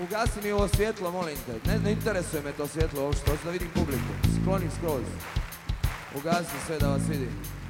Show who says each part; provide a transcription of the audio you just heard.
Speaker 1: ugasi mi ovo svjetlo, molim te. Ne interesuje me to svjetlo uopšte, hoću da vidim publiku. Sklonim skroz. Ugasi sve da vas vidim.